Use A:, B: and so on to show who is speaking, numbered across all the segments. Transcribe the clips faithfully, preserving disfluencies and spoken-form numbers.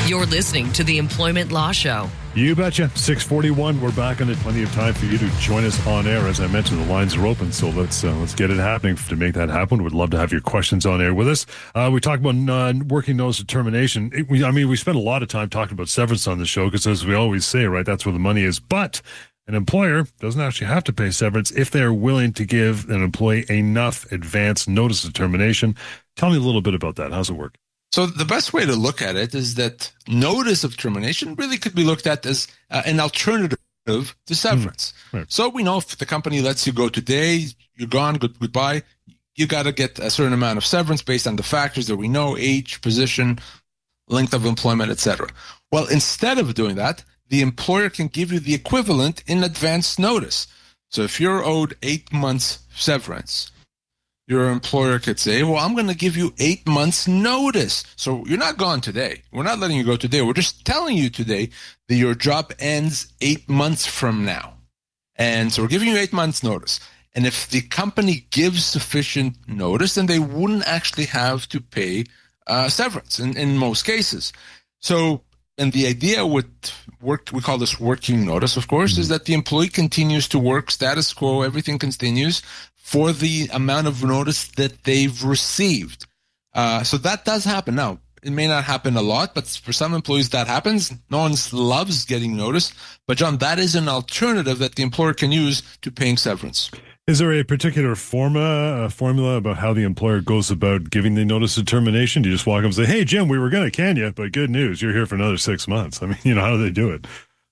A: You're listening to the Employment Law Show.
B: You betcha. six forty-one. We're back on it. Plenty of time for you to join us on air. As I mentioned, the lines are open, so let's uh, let's get it happening. To make that happen, we'd love to have your questions on air with us. Uh, we talked about non-working notice of termination. It, we, I mean, we spent a lot of time talking about severance on the show because, as we always say, right, that's where the money is. But an employer doesn't actually have to pay severance if they're willing to give an employee enough advance notice of termination. Tell me a little bit about that. How's it work?
C: So the best way to look at it is that notice of termination really could be looked at as uh, an alternative to severance. Mm, right. So we know if the company lets you go today, you're gone, good, goodbye, you got to get a certain amount of severance based on the factors that we know, age, position, length of employment, et cetera. Well, instead of doing that, the employer can give you the equivalent in advance notice. So if you're owed eight months severance, your employer could say, well, I'm going to give you eight months notice. So you're not gone today. We're not letting you go today. We're just telling you today that your job ends eight months from now. And so we're giving you eight months notice. And if the company gives sufficient notice, then they wouldn't actually have to pay uh, severance in, in most cases. So, and the idea with work, we call this working notice, of course, mm-hmm. is that the employee continues to work, status quo, everything continues for the amount of notice that they've received. Uh, so that does happen. Now, it may not happen a lot, but for some employees that happens. No one loves getting notice. But, John, that is an alternative that the employer can use to paying severance.
B: Is there a particular forma, uh, formula about how the employer goes about giving the notice of termination? Do you just walk up and say, hey, Jim, we were going to can you, but good news, you're here for another six months. I mean, you know, how do they do it?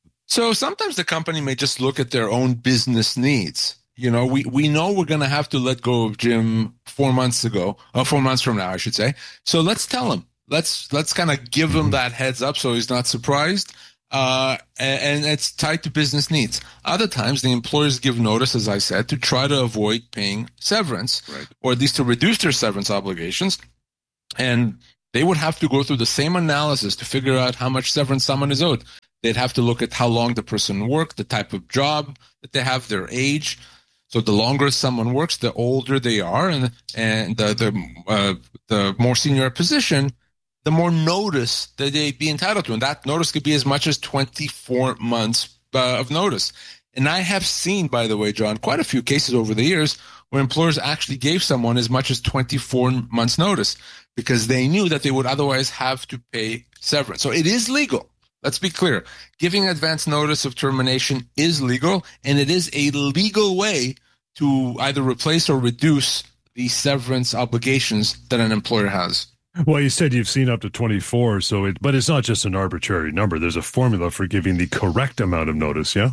C: So sometimes the company may just look at their own business needs. You know, we, we know we're going to have to let go of Jim four months ago, or four months from now, I should say. So let's tell him. Let's let's kind of give him that heads up so he's not surprised. Uh, and, and it's tied to business needs. Other times, the employers give notice, as I said, to try to avoid paying severance, right, or at least to reduce their severance obligations. And they would have to go through the same analysis to figure out how much severance someone is owed. They'd have to look at how long the person worked, the type of job that they have, their age. So the longer someone works, the older they are, and and the the, uh, the more senior position, the more notice that they'd be entitled to. And that notice could be as much as twenty-four months uh, of notice. And I have seen, by the way, John, quite a few cases over the years where employers actually gave someone as much as twenty-four months notice because they knew that they would otherwise have to pay severance. So it is legal. Let's be clear. Giving advance notice of termination is legal, and it is a legal way to either replace or reduce the severance obligations that an employer has.
B: Well, you said you've seen up to twenty-four, so it, but it's not just an arbitrary number. There's a formula for giving the correct amount of notice, yeah?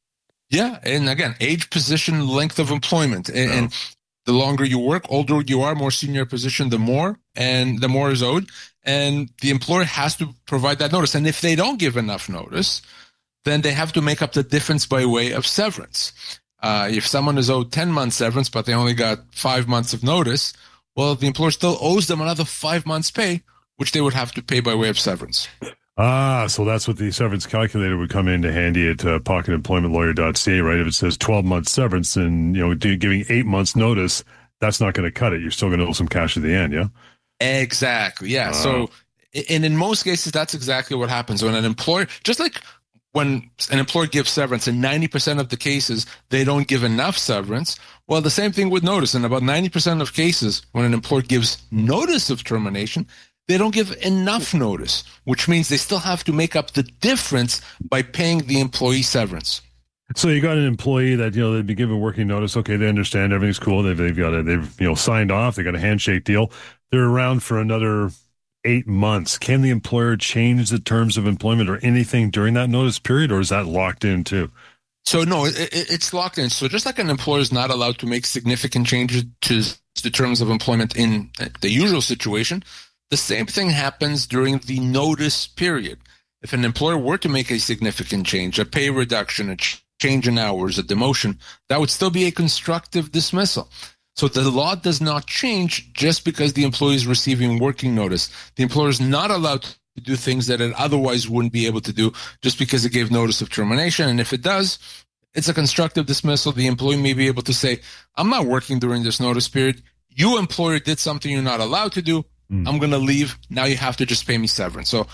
C: Yeah, and again, age, position, length of employment. And, oh. and the longer you work, older you are, more senior position, the more, and the more is owed. And the employer has to provide that notice. And if they don't give enough notice, then they have to make up the difference by way of severance. Uh, if someone is owed ten months severance, but they only got five months of notice, well, the employer still owes them another five months pay, which they would have to pay by way of severance.
B: Ah, so that's what the severance calculator would come into handy at uh, pocket employment lawyer dot c a, right? If it says twelve months severance and, you know, giving eight months notice, that's not going to cut it. You're still going to owe some cash at the end, yeah?
C: Exactly, yeah. Uh, so, and in most cases, that's exactly what happens when an employer, just like when an employer gives severance, in ninety percent of the cases, they don't give enough severance. Well, the same thing with notice. In about ninety percent of cases, when an employer gives notice of termination, they don't give enough notice, which means they still have to make up the difference by paying the employee severance.
B: So you got an employee that, you know, they've been given working notice. Okay, they understand everything's cool. They've, they've got a, they've, you know, signed off. They got a handshake deal. They're around for another eight months. Can the employer change the terms of employment or anything during that notice period, or is that locked in too?
C: So no, it, it, it's locked in. So just like an employer is not allowed to make significant changes to the terms of employment in the usual situation, the same thing happens during the notice period. If an employer were to make a significant change, a pay reduction, a ch- change in hours, a demotion, that would still be a constructive dismissal. So the law does not change just because the employee is receiving working notice. The employer is not allowed to do things that it otherwise wouldn't be able to do just because it gave notice of termination. And if it does, it's a constructive dismissal. The employee may be able to say, I'm not working during this notice period. You, employer, did something you're not allowed to do. Mm. I'm going to leave. Now you have to just pay me severance. So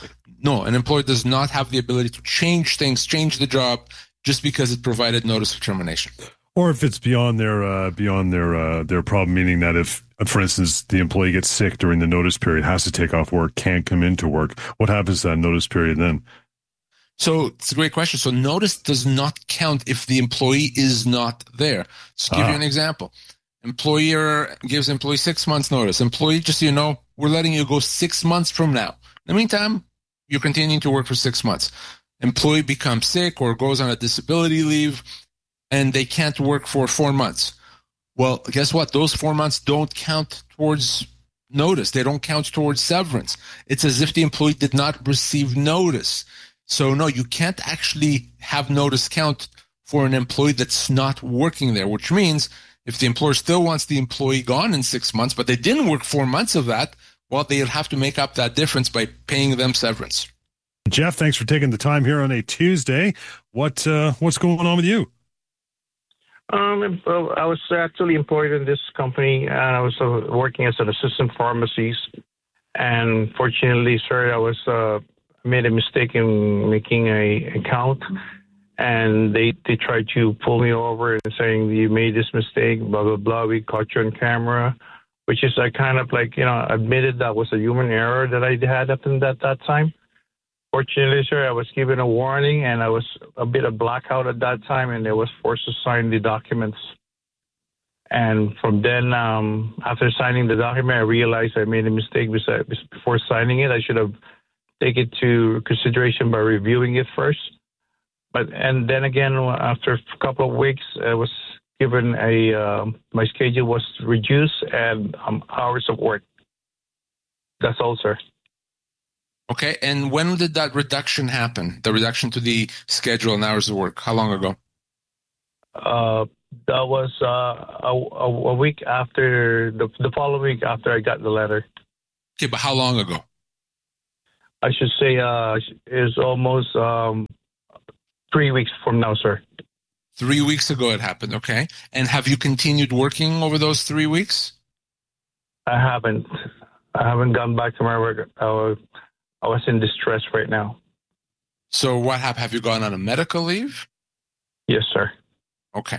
C: No, an employer does not have the ability to change things, change the job, just because it provided notice of termination.
B: Or if it's beyond their uh, beyond their uh, their problem, meaning that if, for instance, the employee gets sick during the notice period, has to take off work, can't come into work, what happens to that notice period then?
C: So it's a great question. So notice does not count if the employee is not there. Just give
B: Ah.
C: you an example. Employer gives employee six months notice. Employee, just so you know, we're letting you go six months from now. In the meantime, you're continuing to work for six months. Employee becomes sick or goes on a disability leave, and they can't work for four months. Well, guess what? Those four months don't count towards notice. They don't count towards severance. It's as if the employee did not receive notice. So no, you can't actually have notice count for an employee that's not working there, which means if the employer still wants the employee gone in six months, but they didn't work four months of that, well, they'll have to make up that difference by paying them severance.
B: Jeff, thanks for taking the time here on a Tuesday. What uh, what's going on with you?
D: Um, well, I was actually employed in this company, and I was uh, working as an assistant pharmacist. And fortunately, sir, I was uh, made a mistake in making a account, and they they tried to pull me over and saying you made this mistake, blah blah blah. We caught you on camera, which is I kind of like you know admitted that was a human error that I had up in that that time. Fortunately, sir, I was given a warning, and I was a bit of blackout at that time, and I was forced to sign the documents. And from then, um, after signing the document, I realized I made a mistake. Before signing it, I should have taken it to consideration by reviewing it first. But and then again, after a couple of weeks, I was given a uh, my schedule was reduced and um, hours of work. That's all, sir.
C: Okay, and when did that reduction happen? The reduction to the schedule and hours of work? How long ago?
D: Uh, that was uh, a, a week after the the following week after I got the letter.
C: Okay, but how long ago?
D: I should say uh, is almost um, three weeks from now, sir.
C: Three weeks ago it happened. Okay, and have you continued working over those three weeks?
D: I haven't. I haven't gone back to my work. I was, I was in distress right now.
C: So what happened? Have you gone on a medical leave?
D: Yes, sir.
C: Okay.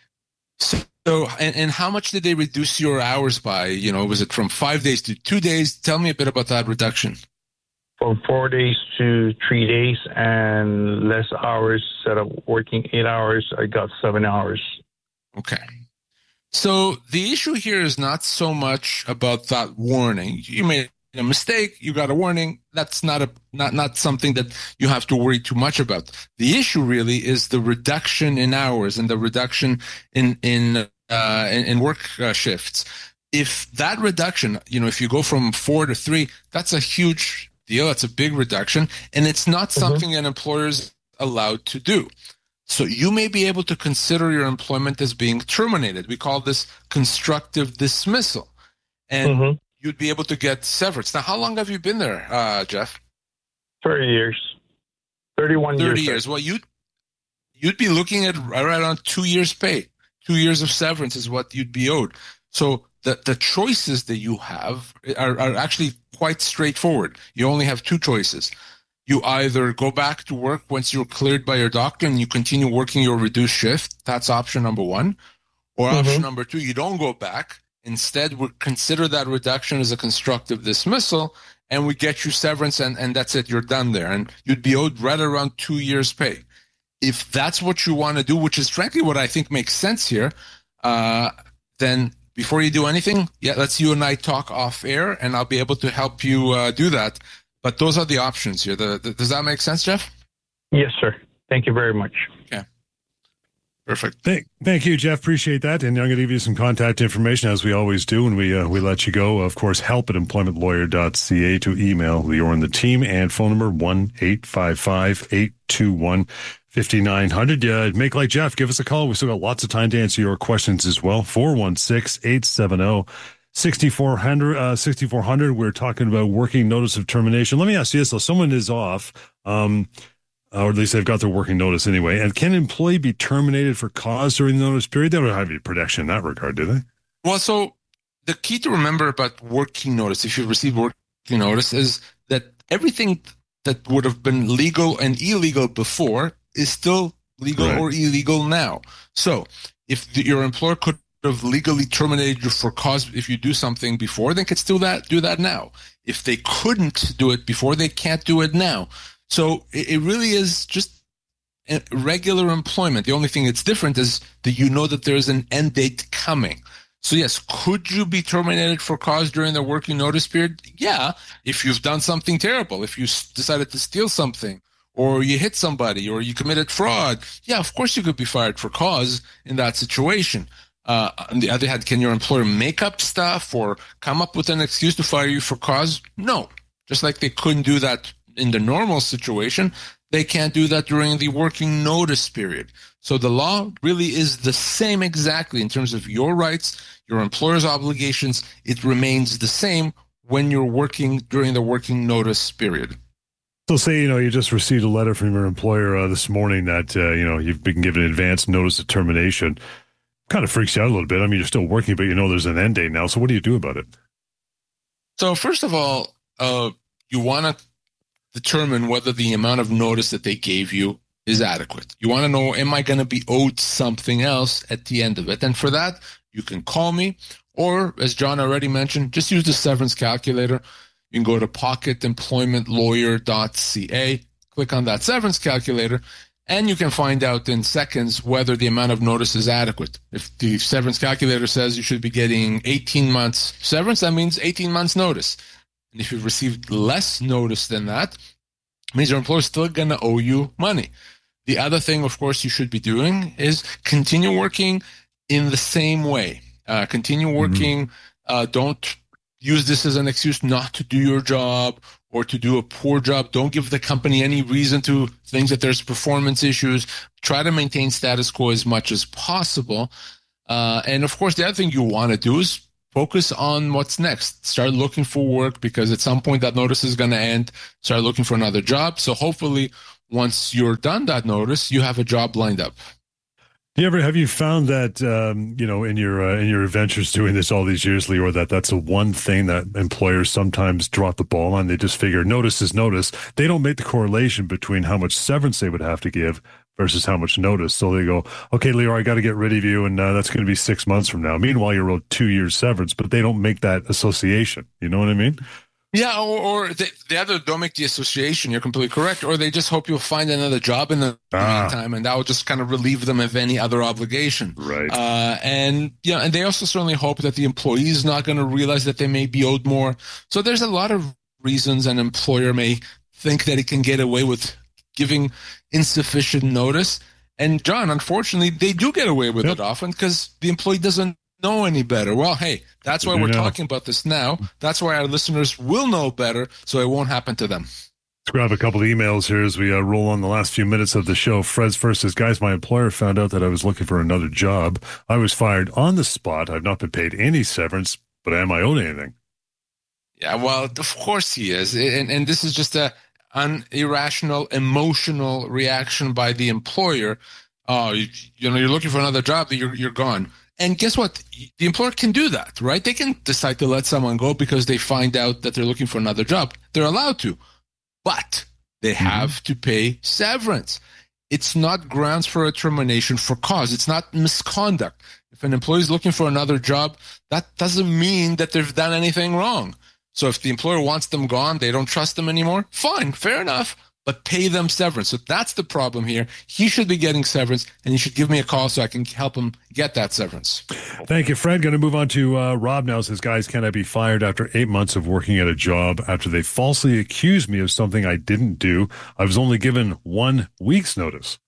C: So, and, and how much did they reduce your hours by? You know, was it from five days to two days? Tell me a bit about that reduction.
D: From four days to three days and less hours. Instead of working eight hours, I got seven hours.
C: Okay. So the issue here is not so much about that warning. You made a mistake, you got a warning. That's not a not not something that you have to worry too much about. The issue really is the reduction in hours and the reduction in in uh, in, in work uh, shifts. If that reduction, you know, if you go from four to three, that's a huge deal. That's a big reduction, and it's not
D: Mm-hmm.
C: something an employer's allowed to do. So you may be able to consider your employment as being terminated. We call this constructive dismissal. And
D: Mm-hmm.
C: you'd be able to get severance. Now, how long have you been there, uh, Jeff?
D: thirty years. thirty-one
C: thirty
D: years.
C: years. Well, you'd, you'd be looking at right around two years' pay. Two years of severance is what you'd be owed. So the, the choices that you have are, are actually quite straightforward. You only have two choices. You either go back to work once you're cleared by your doctor and you continue working your reduced shift. That's option number one. Or
D: Mhm.
C: option number two, you don't go back. Instead, we consider that reduction as a constructive dismissal and we get you severance and, and that's it. You're done there. And you'd be owed right around two years' pay. If that's what you want to do, which is frankly what I think makes sense here, uh, then before you do anything, yeah, let's you and I talk off air and I'll be able to help you uh, do that. But those are the options here. The, the, does that make sense, Jeff?
D: Yes, sir. Thank you very much.
C: Okay. Perfect.
B: Thank, thank you, Jeff. Appreciate that. And I'm going to give you some contact information, as we always do when we uh, we let you go. Of course, help at employment lawyer dot c a to email Lior and the team, and phone number one eight five five, eight two one, five nine zero zero. Uh, make like Jeff. Give us a call. We've still got lots of time to answer your questions as well. four one six, eight seven zero, six four zero zero. Uh, six four zero zero. We're talking about working notice of termination. Let me ask you this. So someone is off. Um, or at least they've got their working notice anyway. And can an employee be terminated for cause during the notice period? They don't have any protection in that regard, do they?
C: Well, so the key to remember about working notice, if you receive working notice, is that everything that would have been legal and illegal before is still legal
B: right.
C: or illegal now. So if the, your employer could have legally terminated you for cause if you do something before, they could still that do that now. If they couldn't do it before, they can't do it now. So it, it really is just regular employment. The only thing that's different is that you know that there's an end date coming. So yes, could you be terminated for cause during the working notice period? Yeah, if you've done something terrible, if you decided to steal something, or you hit somebody, or you committed fraud. Yeah, of course you could be fired for cause in that situation. Uh, on the other hand, can your employer make up stuff or come up with an excuse to fire you for cause? No. Just like they couldn't do that in the normal situation, they can't do that during the working notice period. So the law really is the same exactly in terms of your rights, your employer's obligations. It remains the same when you're working during the working notice period.
B: So say, you know, you just received a letter from your employer uh, this morning that, uh, you know, you've been given advance notice of termination. Kind of freaks you out a little bit. I mean, you're still working, but you know there's an end date now. So what do you do about it?
C: So first of all, uh, you want to determine whether the amount of notice that they gave you is adequate. You want to know, am I going to be owed something else at the end of it? And for that, you can call me, or as John already mentioned, just use the severance calculator. You can go to pocket employment lawyer dot c a, click on that severance calculator, and you can find out in seconds whether the amount of notice is adequate. If the severance calculator says you should be getting eighteen months severance, that means eighteen months notice. And if you've received less notice than that, it means your employer is still going to owe you money. The other thing, of course, you should be doing is continue working in the same way. Uh, continue working. Mm-hmm. Uh, don't use this as an excuse not to do your job or to do a poor job. Don't give the company any reason to think that there's performance issues. Try to maintain status quo as much as possible. Uh, and, of course, the other thing you want to do is focus on what's next. Start looking for work because at some point that notice is going to end. Start looking for another job. So hopefully once you're done that notice, you have a job lined up.
B: Do you ever have you found that um, you know in your uh, in your adventures doing this all these years, Lior, that that's the one thing that employers sometimes drop the ball on? They just figure notice is notice. They don't make the correlation between how much severance they would have to give versus how much notice. So they go, okay, Lior, I got to get rid of you, and uh, that's going to be six months from now. Meanwhile, you're owed two years severance, but they don't make that association. You know what I mean?
C: Yeah, or, or they, they either don't make the association, you're completely correct, or they just hope you'll find another job in the ah. meantime, and that will just kind of relieve them of any other obligation.
B: Right.
C: Uh, and yeah, and they also certainly hope that the employee is not going to realize that they may be owed more. So there's a lot of reasons an employer may think that it can get away with giving insufficient notice. And John, unfortunately, they do get away with yep. it often because the employee doesn't know any better. Well, hey, that's why we're talking about this now. That's why our listeners will know better, so it won't happen to them.
B: Let's grab a couple of emails here as we uh, roll on the last few minutes of the show. Fred's first says, guys, my employer found out that I was looking for another job. I was fired on the spot. I've not been paid any severance, but am I owed anything?
C: Yeah, well, of course he is. And, and this is just a an irrational, emotional reaction by the employer. Oh, you, you know, you're looking for another job, you're you're gone. And guess what? The employer can do that, right? They can decide to let someone go because they find out that they're looking for another job. They're allowed to, but they have mm-hmm. to pay severance. It's not grounds for a termination for cause. It's not misconduct. If an employee is looking for another job, that doesn't mean that they've done anything wrong. So if the employer wants them gone, they don't trust them anymore, fine, fair enough. But pay them severance. So that's the problem here. He should be getting severance, and he should give me a call so I can help him get that severance.
B: Thank you, Fred. Going to move on to uh, Rob now. Says, guys, can I be fired after eight months of working at a job after they falsely accused me of something I didn't do? I was only given one week's notice.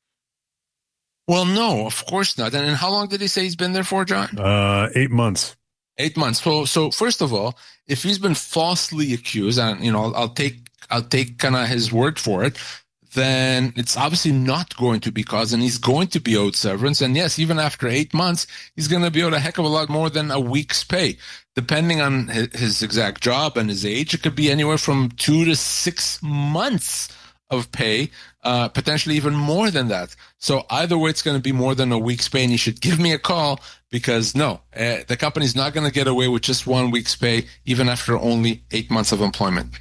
C: Well, no, of course not. And how long did he say he's been there for, John?
B: Uh, eight months.
C: Eight months. So, so first of all, if he's been falsely accused, and you know, I'll, I'll take I'll take kind of his word for it, then it's obviously not going to be cause, and he's going to be owed severance. And yes, even after eight months, he's going to be owed a heck of a lot more than a week's pay. Depending on his, his exact job and his age, it could be anywhere from two to six months of pay, uh, potentially even more than that. So either way, it's going to be more than a week's pay, and you should give me a call because no, uh, the company's not going to get away with just one week's pay, even after only eight months of employment.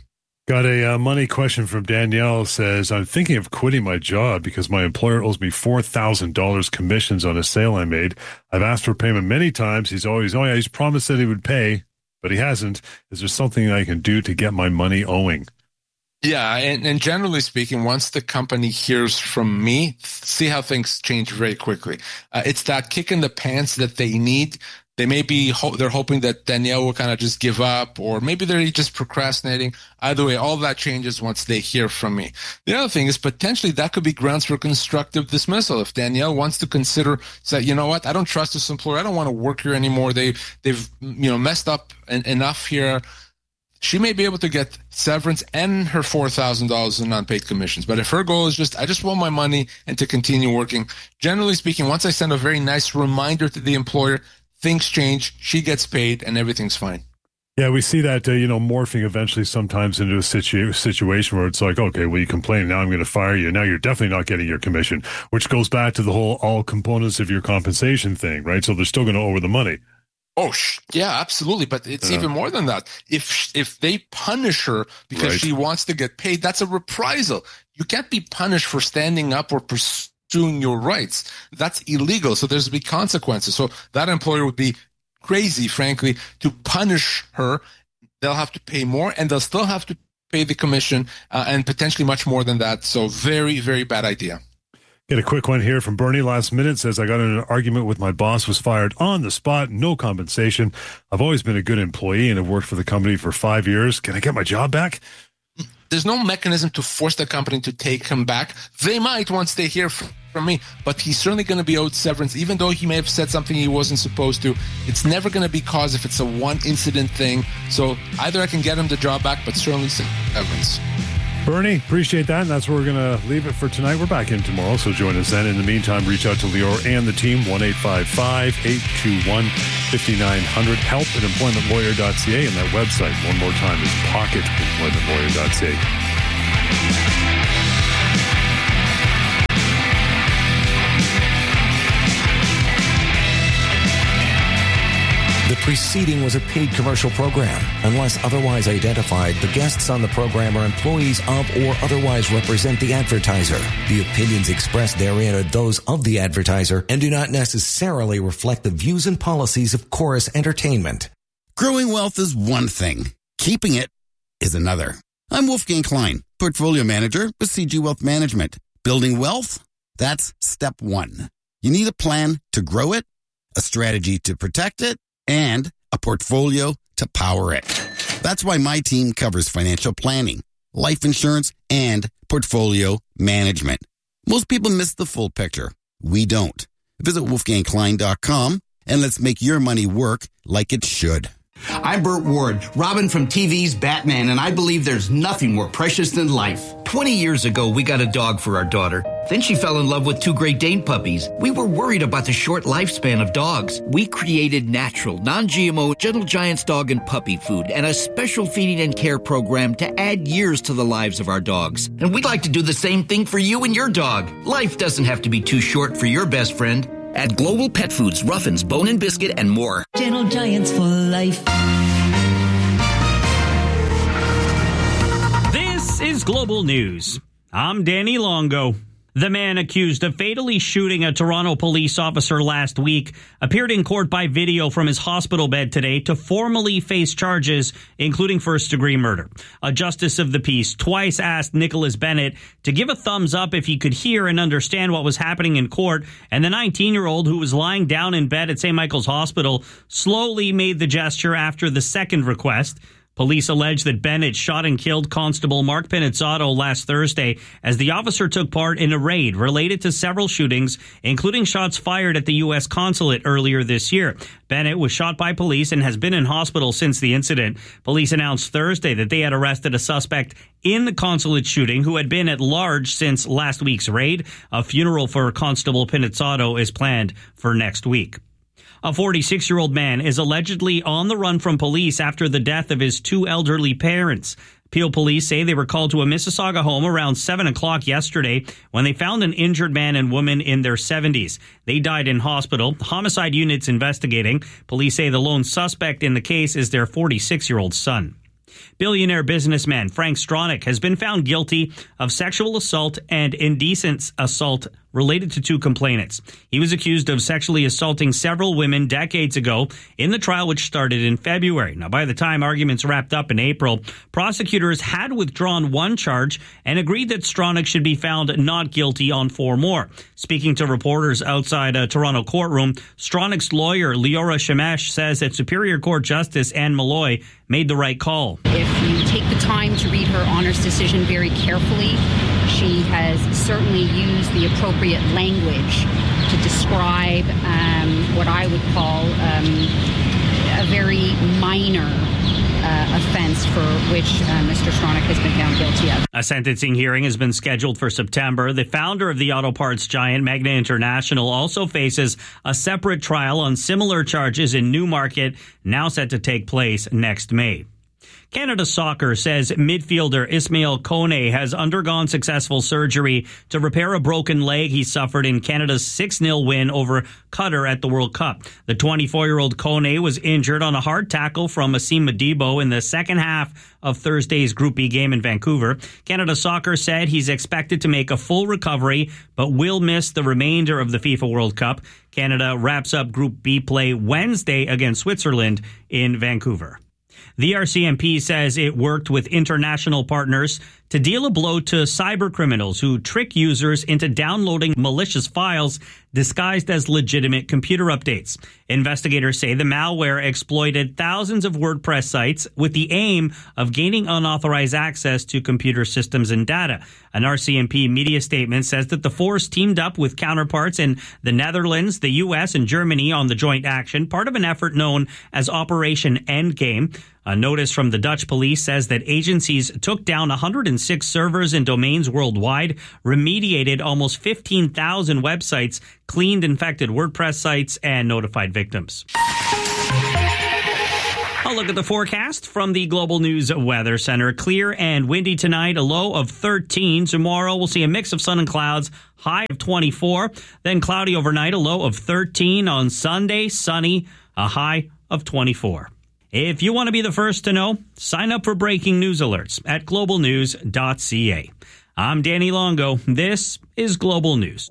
B: Got a uh, money question from Danielle. Says, I'm thinking of quitting my job because my employer owes me four thousand dollars commissions on a sale I made. I've asked for payment many times. He's always, oh yeah, he's promised that he would pay, but he hasn't. Is there something I can do to get my money owing?
C: Yeah, and, and generally speaking, once the company hears from me, see how things change very quickly. Uh, it's that kick in the pants that they need. They may be, ho- they're hoping that Danielle will kind of just give up, or maybe they're just procrastinating. Either way, all that changes once they hear from me. The other thing is potentially that could be grounds for constructive dismissal. If Danielle wants to consider, say, you know what, I don't trust this employer. I don't want to work here anymore. They, they've, you know, messed up en- enough here. She may be able to get severance and her four thousand dollars in unpaid commissions. But if her goal is just, I just want my money and to continue working, generally speaking, once I send a very nice reminder to the employer, things change, she gets paid, and everything's fine.
B: Yeah, we see that, uh, you know, morphing eventually sometimes into a situ- situation where it's like, okay, well, you complain, now I'm going to fire you. Now you're definitely not getting your commission, which goes back to the whole all components of your compensation thing, right? So they're still going to owe her the money.
C: Oh, yeah, absolutely. But it's
B: Yeah.
C: even more than that. If if they punish her because
B: Right.
C: she wants to get paid, that's a reprisal. You can't be punished for standing up or pursuing your rights. That's illegal. So there's to be consequences. So that employer would be crazy, frankly, to punish her. They'll have to pay more, and they'll still have to pay the commission uh, and potentially much more than that. So very, very bad idea.
B: Get a quick one here from Bernie last minute. Says, I got in an argument with my boss, was fired on the spot, no compensation. I've always been a good employee and have worked for the company for five years. Can I get my job back?
C: There's no mechanism to force the company to take him back. They might once they hear from me, but he's certainly going to be owed severance, even though he may have said something he wasn't supposed to. It's never going to be cause if it's a one incident thing. So either I can get him the job back, but certainly severance.
B: Bernie, appreciate that. And that's where we're going to leave it for tonight. We're back in tomorrow, so join us then. In the meantime, reach out to Lior and the team, one eight five five, eight two one, five nine zero zero, help at employment lawyer dot c a, and that website, one more time, is pocket employment lawyer dot c a.
E: The preceding was a paid commercial program. Unless otherwise identified, the guests on the program are employees of or otherwise represent the advertiser. The opinions expressed therein are those of the advertiser and do not necessarily reflect the views and policies of Chorus Entertainment.
F: Growing wealth is one thing. Keeping it is another. I'm Wolfgang Klein, Portfolio Manager with C G Wealth Management. Building wealth? That's step one. You need a plan to grow it, a strategy to protect it, and a portfolio to power it. That's why my team covers financial planning, life insurance, and portfolio management. Most people miss the full picture. We don't. Visit wolfgang klein dot com and let's make your money work like it should.
G: I'm Burt Ward, Robin from T V's Batman, and I believe there's nothing more precious than life. twenty years ago, we got a dog for our daughter. Then she fell in love with two Great Dane puppies. We were worried about the short lifespan of dogs. We created natural, non-G M O, Gentle Giants dog and puppy food and a special feeding and care program to add years to the lives of our dogs. And we'd like to do the same thing for you and your dog. Life doesn't have to be too short for your best friend. At Global Pet Foods, Ruffins, Bone and Biscuit, and more.
H: Gentle Giants for life.
I: This is Global News. I'm Danny Longo. The man accused of fatally shooting a Toronto police officer last week appeared in court by video from his hospital bed today to formally face charges, including first-degree murder. A justice of the peace twice asked Nicholas Bennett to give a thumbs up if he could hear and understand what was happening in court, and the nineteen-year-old who was lying down in bed at Saint Michael's Hospital slowly made the gesture after the second request. Police allege that Bennett shot and killed Constable Mark Pinizzato last Thursday as the officer took part in a raid related to several shootings, including shots fired at the U S consulate earlier this year. Bennett was shot by police and has been in hospital since the incident. Police announced Thursday that they had arrested a suspect in the consulate shooting who had been at large since last week's raid. A funeral for Constable Pinizzato is planned for next week. A forty-six-year-old man is allegedly on the run from police after the death of his two elderly parents. Peel police say they were called to a Mississauga home around seven o'clock yesterday when they found an injured man and woman in their seventies. They died in hospital. Homicide unit's investigating. Police say the lone suspect in the case is their forty-six-year-old son. Billionaire businessman Frank Stronach has been found guilty of sexual assault and indecent assault related to two complainants. He was accused of sexually assaulting several women decades ago in the trial, which started in February. Now, by the time arguments wrapped up in April, prosecutors had withdrawn one charge and agreed that Stronach should be found not guilty on four more. Speaking to reporters outside a Toronto courtroom, Stronach's lawyer, Leora Shemesh, says that Superior Court Justice Anne Malloy made the right call.
J: If you take the time to read her honor's decision very carefully, she has certainly used the appropriate language to describe um, what I would call um, a very minor uh, offense for which uh, Mister Stronach has been found guilty of.
I: A sentencing hearing has been scheduled for September. The founder of the auto parts giant, Magna International, also faces a separate trial on similar charges in Newmarket, now set to take place next May. Canada Soccer says midfielder Ismail Kone has undergone successful surgery to repair a broken leg he suffered in Canada's six nil win over Qatar at the World Cup. The twenty-four-year-old Kone was injured on a hard tackle from Asim Madibo in the second half of Thursday's Group B game in Vancouver. Canada Soccer said he's expected to make a full recovery, but will miss the remainder of the FIFA World Cup. Canada wraps up Group B play Wednesday against Switzerland in Vancouver. The R C M P says it worked with international partners to deal a blow to cyber criminals who trick users into downloading malicious files disguised as legitimate computer updates. Investigators say the malware exploited thousands of WordPress sites with the aim of gaining unauthorized access to computer systems and data. An R C M P media statement says that the force teamed up with counterparts in the Netherlands, the U S, and Germany on the joint action, part of an effort known as Operation Endgame. A notice from the Dutch police says that agencies took down one hundred six servers and domains worldwide, remediated almost fifteen thousand websites, cleaned infected WordPress sites, and notified victims. I'll look at the forecast from the Global News Weather Center. Clear and windy tonight, a low of thirteen. Tomorrow we'll see a mix of sun and clouds, high of twenty-four. Then cloudy overnight, a low of thirteen. On Sunday, sunny, a high of twenty-four. If you want to be the first to know, sign up for breaking news alerts at global news dot c a. I'm Danny Longo. This is Global News.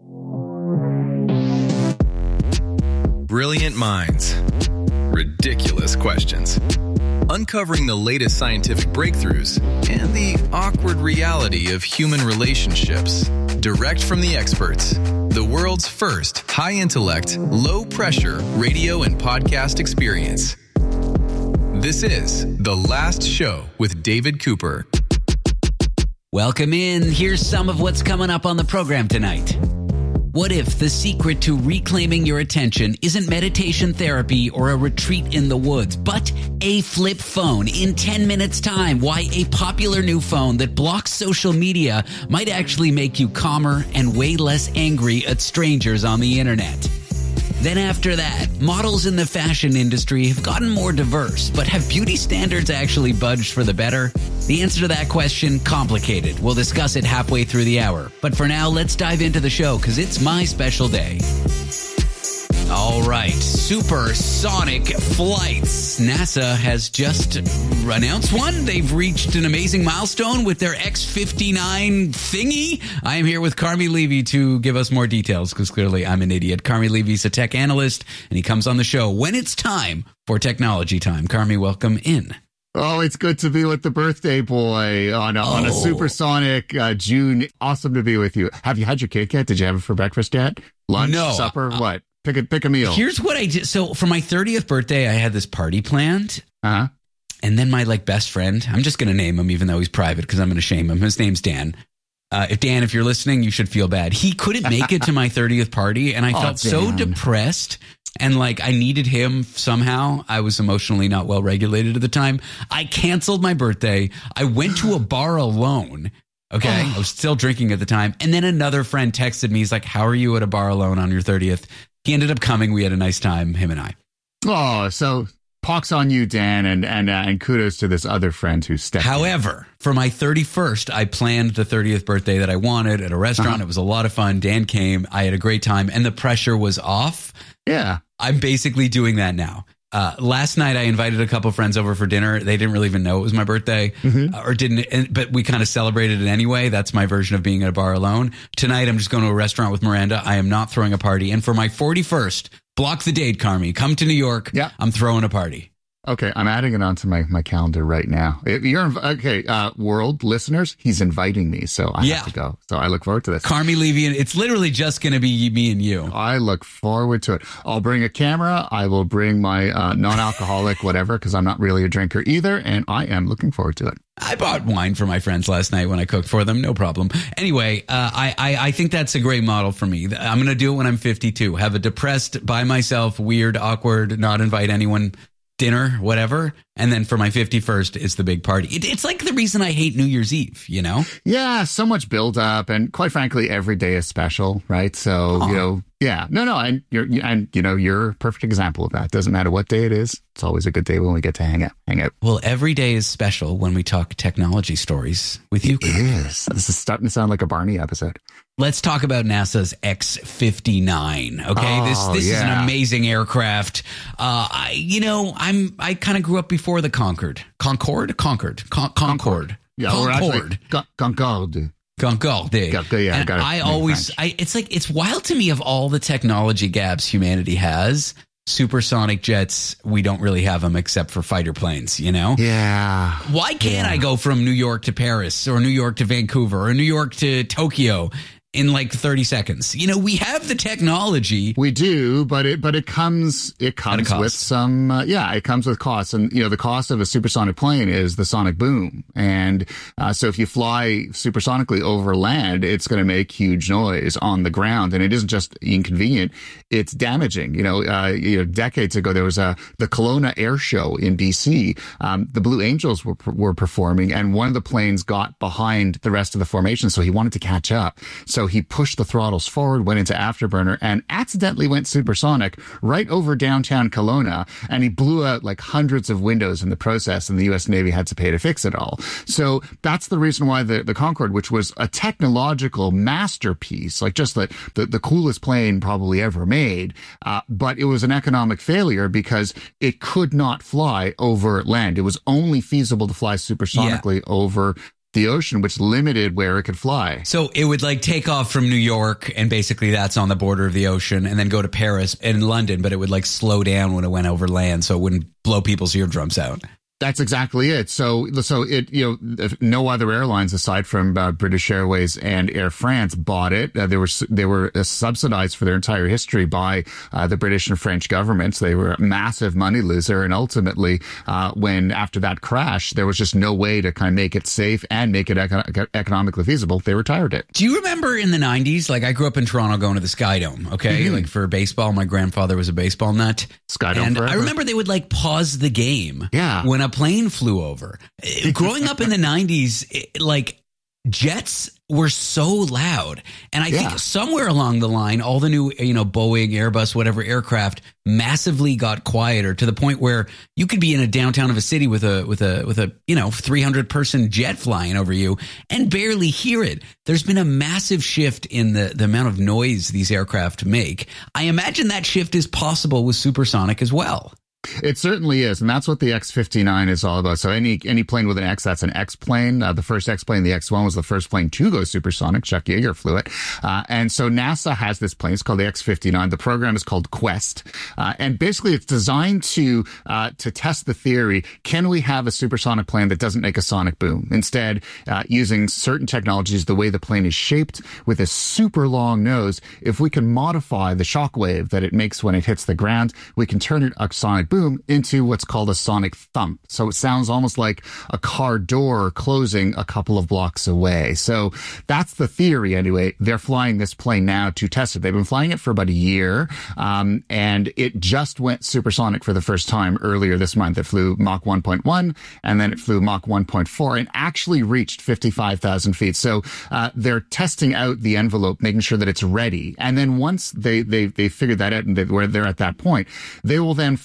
K: Brilliant minds. Ridiculous questions. Uncovering the latest scientific breakthroughs and the awkward reality of human relationships. Direct from the experts. The world's first high-intellect, low-pressure radio and podcast experience. This is The Last Show with David Cooper.
L: Welcome in. Here's some of what's coming up on the program tonight. What if the secret to reclaiming your attention isn't meditation therapy or a retreat in the woods, but a flip phone in ten minutes time? Why a popular new phone that blocks social media might actually make you calmer and way less angry at strangers on the internet. Then after that, models in the fashion industry have gotten more diverse, but have beauty standards actually budged for the better? The answer to that question, complicated. We'll discuss it halfway through the hour. But for now, let's dive into the show, because it's my special day. All right, supersonic flights. NASA has just announced one. They've reached an amazing milestone with their X fifty-nine thingy. I am here with Carmi Levy to give us more details, because clearly I'm an idiot. Carmi Levy's a tech analyst, and he comes on the show when it's time for technology time. Carmi, welcome in.
M: Oh, it's good to be with the birthday boy on a, oh. on a supersonic uh, June. Awesome to be with you. Have you had your cake yet? Did you have it for breakfast yet? Lunch,
L: no.
M: supper,
L: uh,
M: what? Pick a, pick a meal.
L: Here's what I did. So for my thirtieth birthday, I had this party planned.
M: Uh-huh.
L: And then my like best friend, I'm just going to name him even though he's private because I'm going to shame him. His name's Dan. Uh, if Dan, if you're listening, you should feel bad. He couldn't make it to my thirtieth party, and I oh, felt Dan. so depressed. And like I needed him somehow. I was emotionally not well regulated at the time. I canceled my birthday. I went to a bar alone. Okay. Oh. I was still drinking at the time. And then another friend texted me. He's like, how are you at a bar alone on your thirtieth? He ended up coming. We had a nice time, him and I.
M: Oh, so pox on you, Dan, and and uh, and kudos to this other friend who stepped
L: However, in. for my thirty-first, I planned the thirtieth birthday that I wanted at a restaurant. Uh-huh. It was a lot of fun. Dan came. I had a great time, and the pressure was off.
M: Yeah.
L: I'm basically doing that now. Uh, last night, I invited a couple friends over for dinner. They didn't really even know it was my birthday, mm-hmm. uh, or didn't, but we kind of celebrated it anyway. That's my version of being at a bar alone. Tonight, I'm just going to a restaurant with Miranda. I am not throwing a party. And for my forty-first, block the date, Carmi. Come to New York. Yeah. I'm throwing a party.
M: Okay, I'm adding it onto my, my calendar right now. You're okay, uh, world listeners. He's inviting me, so I
L: yeah.
M: have to go. So I look forward to this.
L: Carmi Levy, it's literally just going to be me and you.
M: I look forward to it. I'll bring a camera. I will bring my uh, non-alcoholic whatever, because I'm not really a drinker either, and I am looking forward to it.
L: I bought wine for my friends last night when I cooked for them. No problem. Anyway, uh, I, I I think that's a great model for me. I'm going to do it when I'm fifty-two. Have a depressed, by myself, weird, awkward, not invite anyone dinner, whatever. And then for my fifty-first, it's the big party. It, it's like the reason I hate New Year's Eve, you know?
M: Yeah, so much build up. And quite frankly, every day is special, right? So, oh. you know, yeah, no, no. And you're, and you know, you're a perfect example of that. Doesn't matter what day it is. It's always a good day when we get to hang out. Hang out.
L: Well, every day is special when we talk technology stories with you.
M: It is. This is starting to sound like a Barney episode.
L: Let's talk about NASA's X fifty-nine. Okay,
M: oh,
L: this this
M: yeah.
L: is an amazing aircraft. Uh, I, you know, I'm I kind of grew up before the Concorde, Concorde, Concorde, Con- Concorde,
M: yeah,
L: Concorde,
M: Con- Concorde.
L: Concorde.
M: Yeah,
L: and I, I always, I, it's like, it's wild to me of all the technology gaps humanity has. Supersonic jets, we don't really have them except for fighter planes, you know?
M: Yeah.
L: Why can't
M: yeah.
L: I go from New York to Paris or New York to Vancouver or New York to Tokyo in like thirty seconds? You know, we have the technology.
M: We do, but it but it comes it comes with some uh, yeah, it comes with costs. And you know, the cost of a supersonic plane is the sonic boom. And uh, so if you fly supersonically over land, it's going to make huge noise on the ground, and it isn't just inconvenient, it's damaging. You know, uh, you know, decades ago there was a the Kelowna Air Show in B C. Um, the Blue Angels were were performing, and one of the planes got behind the rest of the formation, so he wanted to catch up. So he pushed the throttles forward, went into afterburner, and accidentally went supersonic right over downtown Kelowna, and he blew out like hundreds of windows in the process, and the U S Navy had to pay to fix it all. So that's the reason why the, the Concorde, which was a technological masterpiece, like just the, the, the coolest plane probably ever made, uh, but it was an economic failure because it could not fly over land. It was only feasible to fly supersonically yeah. over the ocean, which limited where it could fly.
L: So it would like take off from New York, and basically that's on the border of the ocean, and then go to Paris and London, but it would like slow down when it went over land, so it wouldn't blow people's eardrums out.
M: That's exactly it. So, so it, you know, no other airlines aside from uh, British Airways and Air France bought it. Uh, they were, they were uh, subsidized for their entire history by uh, the British and French governments. They were a massive money loser. And ultimately, uh, when after that crash, there was just no way to kind of make it safe and make it eco- economically feasible. They retired it.
L: Do you remember in the nineties? Like I grew up in Toronto going to the Sky Dome. Okay. Mm-hmm. Like for baseball, my grandfather was a baseball nut.
M: Sky Dome
L: and
M: forever.
L: I remember they would like pause the game.
M: Yeah.
L: When a plane flew over. Growing up in the nineties, it, like jets were so loud. And I
M: yeah.
L: think somewhere along the line, all the new, you know, Boeing, Airbus, whatever aircraft massively got quieter to the point where you could be in a downtown of a city with a, with a, with a, you know, three hundred person jet flying over you and barely hear it. There's been a massive shift in the, the amount of noise these aircraft make. I imagine that shift is possible with supersonic as well.
M: It certainly is, and that's what the X fifty-nine is all about. So any any plane with an X, that's an X plane. Uh, the first X plane, the X one, was the first plane to go supersonic. Chuck Yeager flew it. Uh, and so NASA has this plane. It's called the X fifty-nine. The program is called Quest. Uh, and basically it's designed to uh, to test the theory, can we have a supersonic plane that doesn't make a sonic boom? Instead, uh, using certain technologies, the way the plane is shaped with a super long nose, if we can modify the shock wave that it makes when it hits the ground, we can turn it a sonic boom into what's called a sonic thump. So it sounds almost like a car door closing a couple of blocks away. So that's the theory anyway. They're flying this plane now to test it. They've been flying it for about a year, um, and it just went supersonic for the first time earlier this month. It flew Mach one point one, and then it flew Mach one point four, and actually reached fifty-five thousand feet. So uh, they're testing out the envelope, making sure that it's ready. And then once they they they figured that out and they, where they're at that point, they will then fly it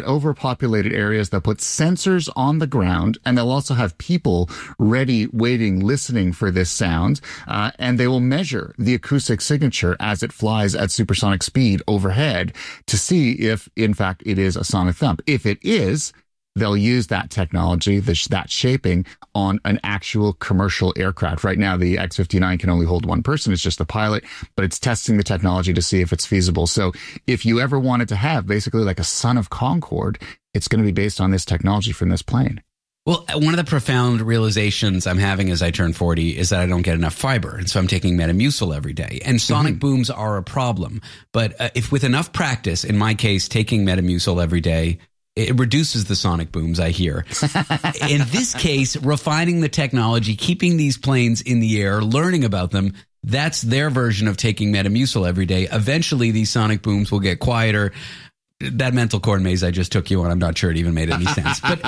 M: overpopulated areas, they'll put sensors on the ground, and they'll also have people ready, waiting, listening for this sound, uh, and they will measure the acoustic signature as it flies at supersonic speed overhead to see if, in fact, it is a sonic thump. If it is, they'll use that technology, the, that shaping, on an actual commercial aircraft. Right now, the X fifty-nine can only hold one person. It's just the pilot, but it's testing the technology to see if it's feasible. So if you ever wanted to have basically like a Son of Concorde, it's going to be based on this technology from this plane.
L: Well, one of the profound realizations I'm having as I turn forty is that I don't get enough fiber. And so I'm taking Metamucil every day. And sonic mm-hmm. booms are a problem. But uh, if with enough practice, in my case, taking Metamucil every day, it reduces the sonic booms, I hear. In this case, refining the technology, keeping these planes in the air, learning about them, that's their version of taking Metamucil every day. Eventually, these sonic booms will get quieter. That mental corn maze I just took you on, I'm not sure it even made any sense. But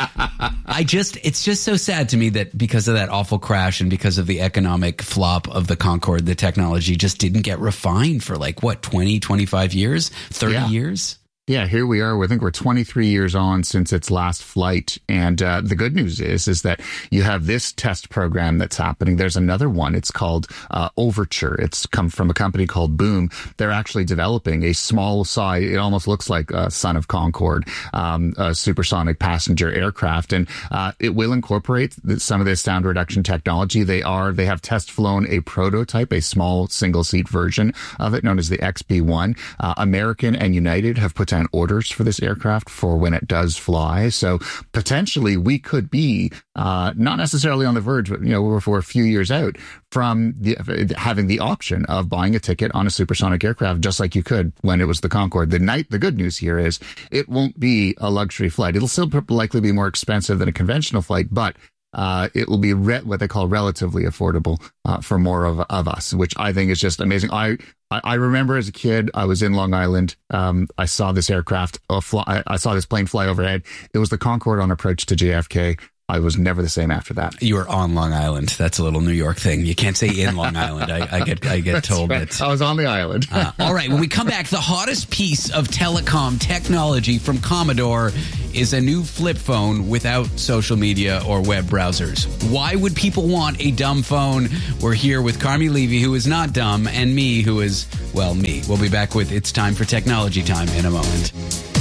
L: I just, it's just so sad to me that because of that awful crash and because of the economic flop of the Concorde, the technology just didn't get refined for like, what, twenty, twenty-five years, thirty yeah. years?
M: Yeah, here we are. I think we're twenty-three years on since its last flight. And uh, the good news is, is that you have this test program that's happening. There's another one. It's called uh, Overture. It's come from a company called Boom. They're actually developing a small size. It almost looks like a Son of Concorde, um, a supersonic passenger aircraft. And uh, it will incorporate some of this sound reduction technology. They are, they have test flown a prototype, a small single seat version of it known as the X P one. Uh, American and United have put down orders for this aircraft for when it does fly. So potentially we could be uh, not necessarily on the verge, but, you know, we're for a few years out from the, having the option of buying a ticket on a supersonic aircraft, just like you could when it was the Concorde. The night, the good news here is it won't be a luxury flight. It'll still likely be more expensive than a conventional flight, but Uh, it will be re- what they call relatively affordable uh, for more of, of us, which I think is just amazing. I, I, I remember as a kid, I was in Long Island. Um, I saw this aircraft, uh, fly, I saw this plane fly overhead. It was the Concorde on approach to J F K. I was never the same after that.
L: You were on Long Island. That's a little New York thing. You can't say in Long Island. I, I get I get told
M: right.
L: that.
M: I was on the island.
L: uh, all right. When we come back, the hottest piece of telecom technology from Commodore is a new flip phone without social media or web browsers. Why would people want a dumb phone? We're here with Carmi Levy, who is not dumb, and me, who is, well, me. We'll be back with It's Time for Technology Time in a moment.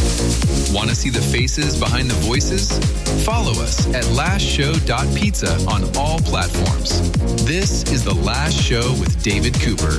K: Want to see the faces behind the voices? Follow us at last show dot pizza on all platforms. This is The Last Show with David Cooper.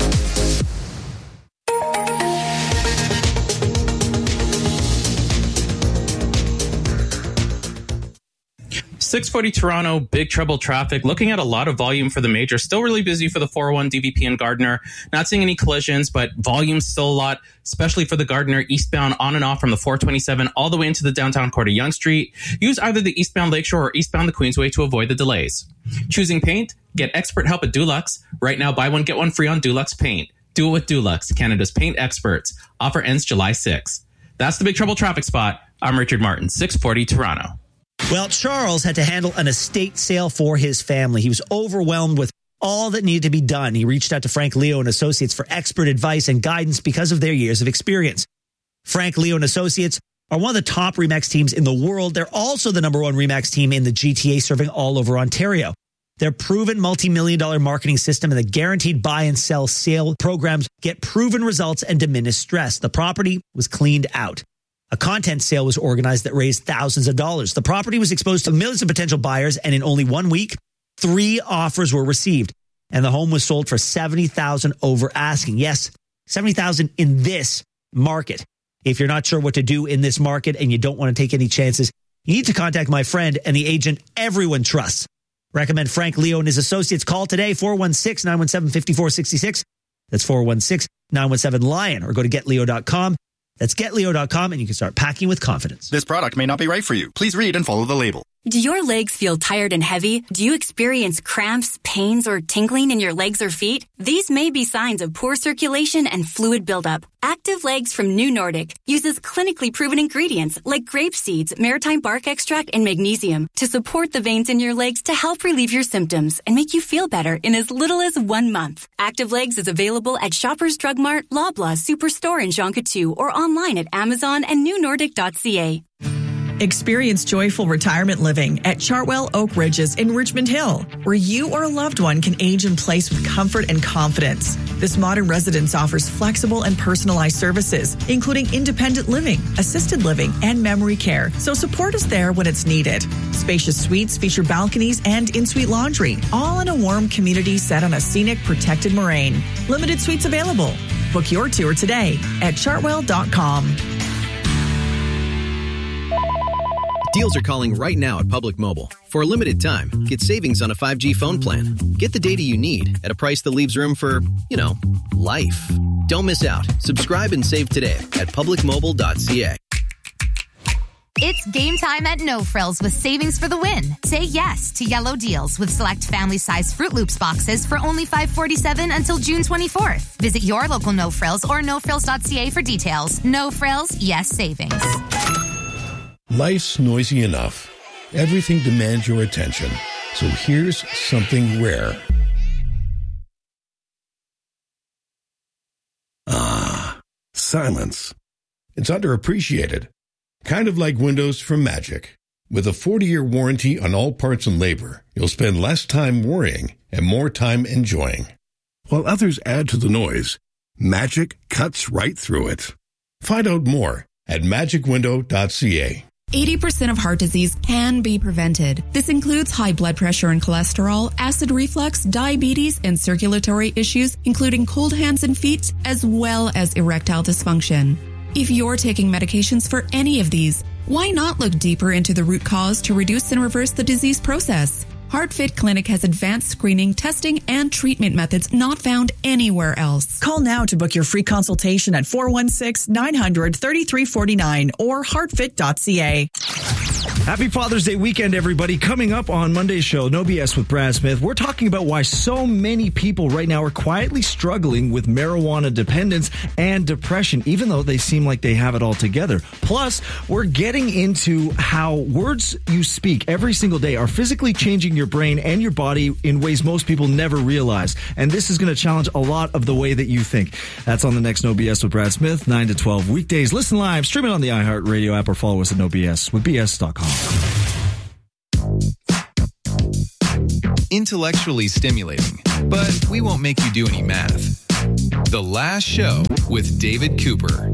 N: six forty Toronto, big trouble traffic. Looking at a lot of volume for the major. Still really busy for the four oh one D V P and Gardiner. Not seeing any collisions, but volume's still a lot, especially for the Gardiner eastbound on and off from the four twenty-seven all the way into the downtown core to Yonge Street. Use either the eastbound Lakeshore or eastbound the Queensway to avoid the delays. Choosing paint? Get expert help at Dulux. Right now, buy one, get one free on Dulux Paint. Do it with Dulux, Canada's paint experts. Offer ends July sixth. That's the big trouble traffic spot. I'm Richard Martin, six forty Toronto.
O: Well, Charles had to handle an estate sale for his family. He was overwhelmed with all that needed to be done. He reached out to Frank Leo and Associates for expert advice and guidance because of their years of experience. Frank Leo and Associates are one of the top RE/MAX teams in the world. They're also the number one RE/MAX team in the G T A, serving all over Ontario. Their proven multi-million dollar marketing system and the guaranteed buy and sell sale programs get proven results and diminish stress. The property was cleaned out. A content sale was organized that raised thousands of dollars. The property was exposed to millions of potential buyers, and in only one week, three offers were received, and the home was sold for seventy thousand dollars over asking. Yes, seventy thousand dollars in this market. If you're not sure what to do in this market and you don't want to take any chances, you need to contact my friend and the agent everyone trusts. Recommend Frank Leo and his associates. Call today, four one six, nine one seven, five four six six. That's four one six, nine one seven, LION, or go to get leo dot com. That's get leo dot com, and you can start packing with confidence.
P: This product may not be right for you. Please read and follow the label. Do your legs feel tired and heavy? Do you experience cramps, pains, or tingling in your legs or feet? These may be signs of poor circulation and fluid buildup. Active Legs from New Nordic uses clinically proven ingredients like grape seeds, maritime bark extract, and magnesium to support the veins in your legs to help relieve your symptoms and make you feel better in as little as one month. Active Legs is available at Shoppers Drug Mart, Loblaw, Superstore, and Jean Coutu, or online at Amazon and new nordic dot c a.
Q: Experience joyful retirement living at Chartwell Oak Ridges in Richmond Hill, where you or a loved one can age in place with comfort and confidence. This modern residence offers flexible and personalized services, including independent living, assisted living, and memory care, so support is there when it's needed. Spacious suites feature balconies and in-suite laundry, all in a warm community set on a scenic, protected moraine. Limited suites available. Book your tour today at chartwell dot com.
R: Deals are calling right now at Public Mobile. For a limited time, get savings on a five G phone plan. Get the data you need at a price that leaves room for, you know, life. Don't miss out. Subscribe and save today at public mobile dot c a.
S: It's game time at No Frills with savings for the win. Say yes to yellow deals with select family-size Fruit Loops boxes for only five forty-seven until June twenty-fourth. Visit your local No Frills or no frills dot c a for details. No Frills, yes savings.
T: Life's noisy enough. Everything demands your attention. So here's something rare. Ah, silence. It's underappreciated. Kind of like windows from Magic. With a forty-year warranty on all parts and labor, you'll spend less time worrying and more time enjoying. While others add to the noise, Magic cuts right through it. Find out more at magic window dot c a.
U: eighty percent of heart disease can be prevented. This includes high blood pressure and cholesterol, acid reflux, diabetes, and circulatory issues, including cold hands and feet, as well as erectile dysfunction. If you're taking medications for any of these, why not look deeper into the root cause to reduce and reverse the disease process? HeartFit Clinic has advanced screening, testing, and treatment methods not found anywhere else.
Q: Call now to book your free consultation at four one six, nine hundred, thirty-three forty-nine or heartfit dot c a.
V: Happy Father's Day weekend, everybody. Coming up on Monday's show, No B S with Brad Smith, we're talking about why so many people right now are quietly struggling with marijuana dependence and depression, even though they seem like they have it all together. Plus, we're getting into how words you speak every single day are physically changing your brain and your body in ways most people never realize. And this is going to challenge a lot of the way that you think. That's on the next No B S with Brad Smith, nine to twelve weekdays. Listen live, stream it on the iHeartRadio app, or follow us at No B S with B S dot com.
K: Intellectually stimulating, but we won't make you do any math. The Last Show with David Cooper.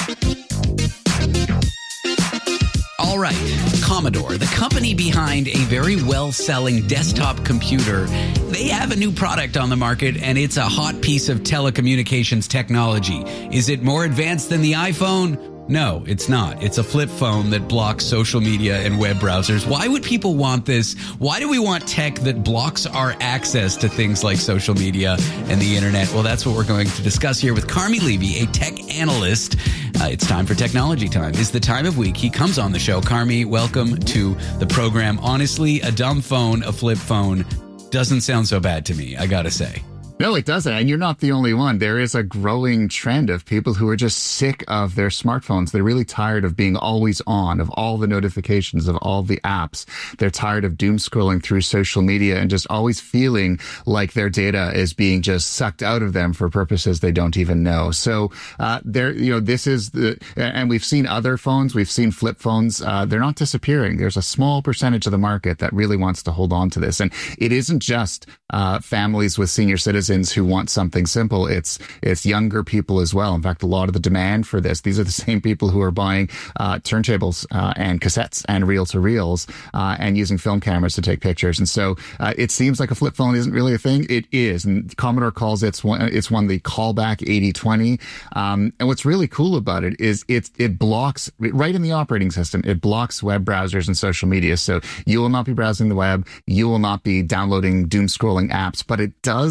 L: All right, Commodore, the company behind a very well-selling desktop computer, they have a new product on the market, and it's a hot piece of telecommunications technology. Is it more advanced than the iPhone? No, it's not. It's a flip phone that blocks social media and web browsers. Why would people want this? Why do we want tech that blocks our access to things like social media and the internet? Well, that's what we're going to discuss here with Carmi Levy, a tech analyst. Uh, it's time for Technology Time. It's the time of week he comes on the show. Carmi, welcome to the program. Honestly, a dumb phone, a flip phone, doesn't sound so bad to me, I gotta say.
M: No, it doesn't. And you're not the only one. There is a growing trend of people who are just sick of their smartphones. They're really tired of being always on, of all the notifications, of all the apps. They're tired of doom scrolling through social media and just always feeling like their data is being just sucked out of them for purposes they don't even know. So, uh, there, you know, this is the, and we've seen other phones. We've seen flip phones. Uh, they're not disappearing. There's a small percentage of the market that really wants to hold on to this. And it isn't just, uh, families with senior citizens who want something simple. It's it's younger people as well. In fact, a lot of the demand for this, these are the same people who are buying uh, turntables uh, and cassettes and reel-to-reels uh, and using film cameras to take pictures. And so uh, it seems like a flip phone isn't really a thing. It is. And Commodore calls it, one, it's one the callback eighty twenty. Um, and what's really cool about it is it, it blocks, right in the operating system, it blocks web browsers and social media. So you will not be browsing the web. You will not be downloading doom scrolling apps, but it does allow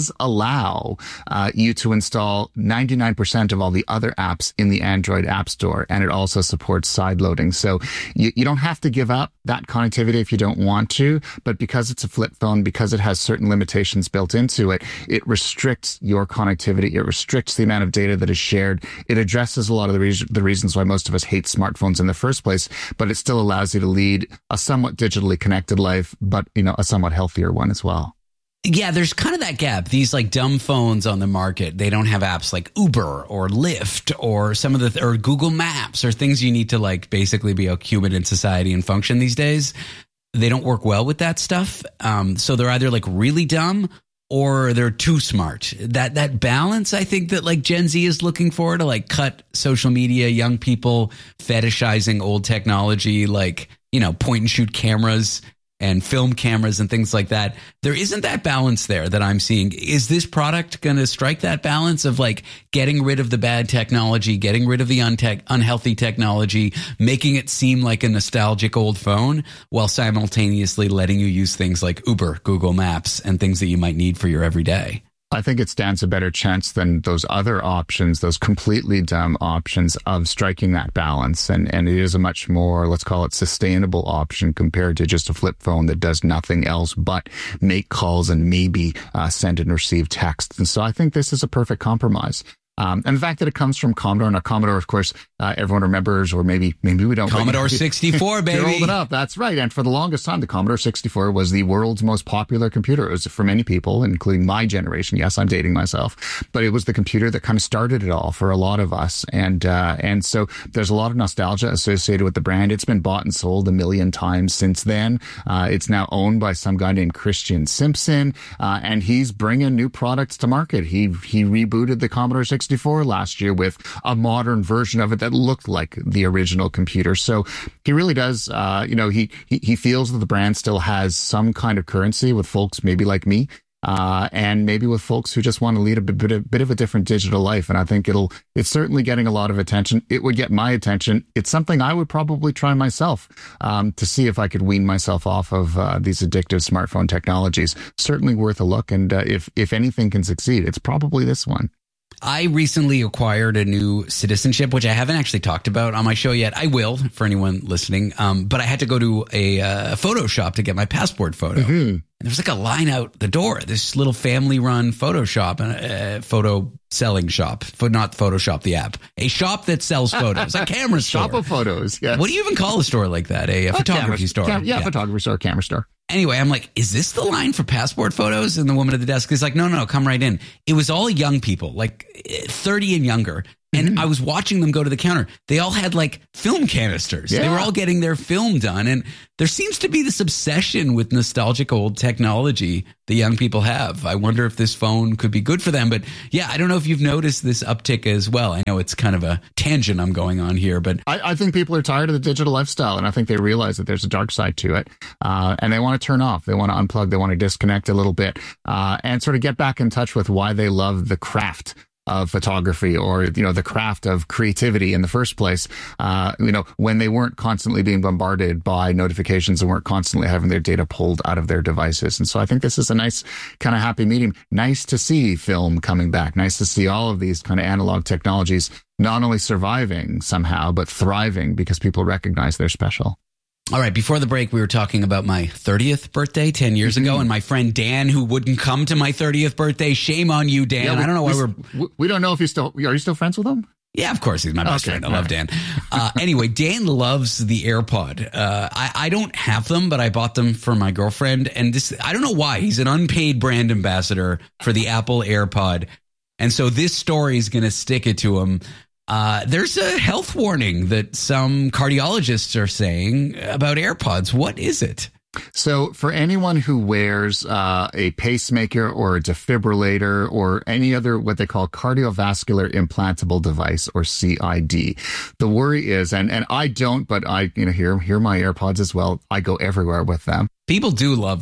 M: allow uh, you to install ninety-nine percent of all the other apps in the Android App Store, and it also supports side loading. So you, you don't have to give up that connectivity if you don't want to, but because it's a flip phone, because it has certain limitations built into it, it restricts your connectivity. It restricts the amount of data that is shared. It addresses a lot of the, re- the reasons why most of us hate smartphones in the first place, but it still allows you to lead a somewhat digitally connected life, but, you know, a somewhat healthier one as well.
L: Yeah, there's kind of that gap. These like dumb phones on the market, they don't have apps like Uber or Lyft or some of the, th- or Google Maps or things you need to like basically be a human in society and function these days. They don't work well with that stuff. Um, so they're either like really dumb or they're too smart. That that balance, I think that like Gen Z is looking for to like cut social media, young people fetishizing old technology, like, you know, point and shoot cameras and film cameras and things like that. There isn't that balance there that I'm seeing. Is this product going to strike that balance of like getting rid of the bad technology, getting rid of the untech- unhealthy technology, making it seem like a nostalgic old phone while simultaneously letting you use things like Uber, Google Maps, and things that you might need for your everyday?
M: I think it stands a better chance than those other options, those completely dumb options of striking that balance. And, and it is a much more, let's call it sustainable option compared to just a flip phone that does nothing else but make calls and maybe uh, send and receive texts. And so I think this is a perfect compromise. Um, and the fact that it comes from Commodore, and Commodore, of course, uh, everyone remembers, or maybe maybe we don't.
L: Commodore sixty-four, baby.
M: You're old enough. That's right. And for the longest time, the Commodore sixty-four was the world's most popular computer. It was for many people, including my generation. Yes, I'm dating myself, but it was the computer that kind of started it all for a lot of us. And uh, and so there's a lot of nostalgia associated with the brand. It's been bought and sold a million times since then. Uh, it's now owned by some guy named Christian Simpson, uh, and he's bringing new products to market. He he rebooted the Commodore sixty-four last year with a modern version of it that looked like the original computer. So he really does, uh, you know, he, he, he feels that the brand still has some kind of currency with folks maybe like me, uh, and maybe with folks who just want to lead a bit, a bit of a different digital life. And I think it'll, it's certainly getting a lot of attention. It would get my attention. It's something I would probably try myself, um, to see if I could wean myself off of, uh, these addictive smartphone technologies. Certainly worth a look. And, uh, if, if anything can succeed, it's probably this one.
L: I recently acquired a new citizenship, which I haven't actually talked about on my show yet. I will for anyone listening. Um, but I had to go to a uh, photo shop to get my passport photo. Mm-hmm. And there was like a line out the door, this little family run photo shop, a uh, photo selling shop, not Photoshop the app, a shop that sells photos, a camera store.
M: Shop of photos, yes.
L: What do you even call a store like that? A, a, a photography camera, store?
M: Cam- yeah, yeah, photography store, camera store.
L: Anyway, I'm like, is this the line for passport photos? And the woman at the desk is like, no, no, no, come right in. It was all young people, like thirty and younger. And mm-hmm. I was watching them go to the counter. They all had like film canisters. Yeah. They were all getting their film done. And there seems to be this obsession with nostalgic old technology that young people have. I wonder if this phone could be good for them. But yeah, I don't know if you've noticed this uptick as well. I know it's kind of a tangent I'm going on here, but
M: I, I think people are tired of the digital lifestyle. And I think they realize that there's a dark side to it. Uh, and they want to turn off. They want to unplug. They want to disconnect a little bit, uh, and sort of get back in touch with why they love the craft of photography, or, you know, the craft of creativity in the first place, uh, you know, when they weren't constantly being bombarded by notifications and weren't constantly having their data pulled out of their devices. And so I think this is a nice kind of happy medium. Nice to see film coming back. Nice to see all of these kind of analog technologies not only surviving somehow, but thriving because people recognize they're special.
L: All right, before the break, we were talking about my thirtieth birthday ten years mm-hmm. ago, and my friend Dan, who wouldn't come to my thirtieth birthday. Shame on you, Dan. Yeah, we, I don't know why
M: we, we're... We don't know if you still... Are you still friends with him?
L: Yeah, of course. He's my best okay, friend. I love right. Dan. Uh, anyway, Dan loves the AirPod. Uh, I, I don't have them, but I bought them for my girlfriend. And this, I don't know why. He's an unpaid brand ambassador for the Apple AirPod. And so this story is going to stick it to him. Uh, there's a health warning that some cardiologists are saying about AirPods. What is it?
M: So for anyone who wears uh, a pacemaker or a defibrillator or any other what they call cardiovascular implantable device, or C I D, the worry is, and, and I don't, but I, you know, hear, hear my AirPods as well. I go everywhere with them.
L: People do love them.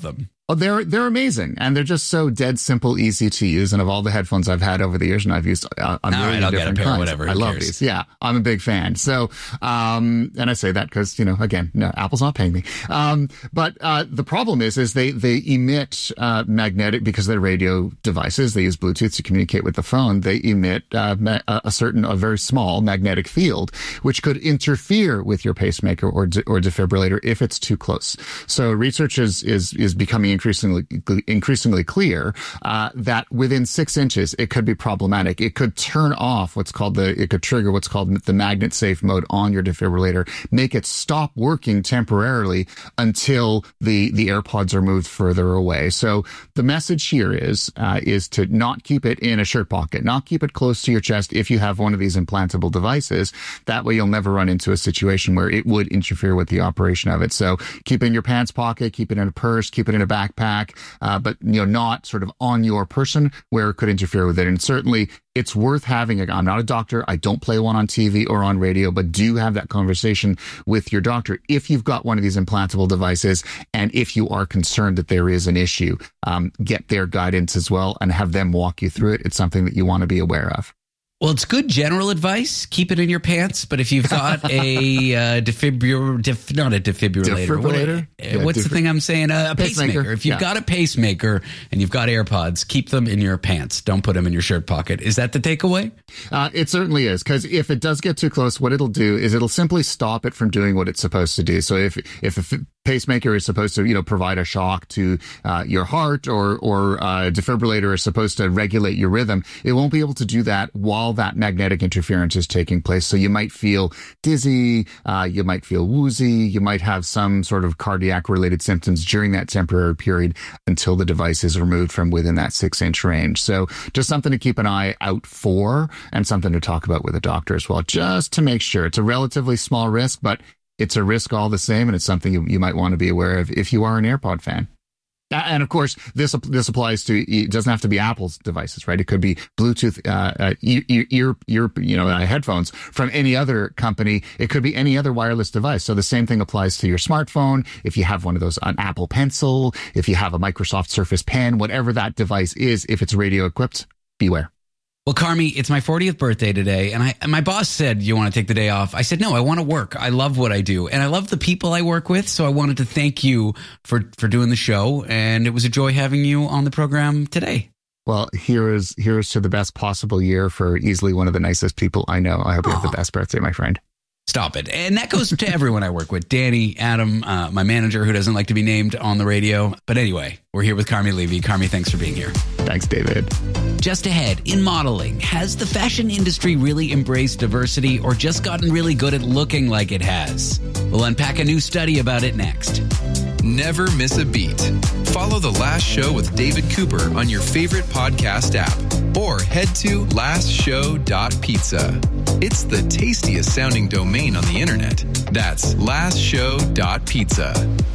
M: Oh, they're they're amazing, and they're just so dead simple, easy to use. And of all the headphones I've had over the years, and I've used a, a million
L: right,
M: different kinds,
L: whatever,
M: I love
L: cares?
M: these. Yeah, I'm a big fan. So, um, and I say that because you know, again, no, Apple's not paying me. Um, but uh, the problem is, is they they emit uh, magnetic because they're radio devices. They use Bluetooth to communicate with the phone. They emit uh, ma- a certain, a very small magnetic field, which could interfere with your pacemaker or de- or defibrillator if it's too close. So research is is is becoming increasingly increasingly clear uh, that within six inches it could be problematic. It could turn off what's called the it could trigger what's called the magnet safe mode on your defibrillator, make it stop working temporarily until the the AirPods are moved further away. So the message here is uh, is to not keep it in a shirt pocket, not keep it close to your chest if you have one of these implantable devices. That way you'll never run into a situation where it would interfere with the operation of it. So keep it in your pants pocket, keep it in a purse, keep it in a backpack. Uh, but, you know, not sort of on your person where it could interfere with it. And certainly it's worth having it. I'm not a doctor. I don't play one on T V or on radio, but do have that conversation with your doctor if you've got one of these implantable devices and if you are concerned that there is an issue. Um, get their guidance as well and have them walk you through it. It's something that you want to be aware of.
L: Well, it's good general advice. Keep it in your pants. But if you've got a uh, defibrillator, def, not a defibrillator.
M: Defibrillator?
L: What,
M: Yeah,
L: what's
M: defib-
L: the thing I'm saying? Uh, a pacemaker.
M: Pacemaker,
L: If you've
M: yeah.
L: got a pacemaker and you've got AirPods, keep them in your pants. Don't put them in your shirt pocket. Is that the takeaway?
M: Uh, it certainly is, because if it does get too close, what it'll do is it'll simply stop it from doing what it's supposed to do. So if if a f- pacemaker is supposed to, you know, provide a shock to uh, your heart, or or a defibrillator is supposed to regulate your rhythm, it won't be able to do that while that magnetic interference is taking place. So you might feel dizzy, uh, you might feel woozy, you might have some sort of cardiac related symptoms during that temporary period until the device is removed from within that six inch range. So just something to keep an eye out for and something to talk about with a doctor as well, just to make sure. It's a relatively small risk, but it's a risk all the same, and it's something you, you might want to be aware of if you are an AirPod fan. And of course, this this applies to, it doesn't have to be Apple's devices, right? It could be Bluetooth uh, uh, ear, ear, ear, you know, uh, headphones from any other company. It could be any other wireless device. So the same thing applies to your smartphone. If you have one of those, an Apple Pencil, if you have a Microsoft Surface Pen, whatever that device is, if it's radio equipped, beware.
L: Well, Carmi, it's my fortieth birthday today, and I and my boss said, you want to take the day off? I said, no, I want to work. I love what I do, and I love the people I work with, so I wanted to thank you for, for doing the show, and it was a joy having you on the program today.
M: Well, here is here's to the best possible year for easily one of the nicest people I know. I hope you have the best birthday, my friend.
L: Stop it. And that goes to everyone I work with. Danny, Adam, uh, my manager who doesn't like to be named on the radio. But anyway, we're here with Carmi Levy. Carmi, thanks for being here.
M: Thanks, David.
L: Just ahead, in modeling, has the fashion industry really embraced diversity or just gotten really good at looking like it has? We'll unpack a new study about it next.
K: Never miss a beat. Follow The Last Show with David Cooper on your favorite podcast app or head to last show dot pizza. It's the tastiest sounding domain on the internet. That's last show dot pizza.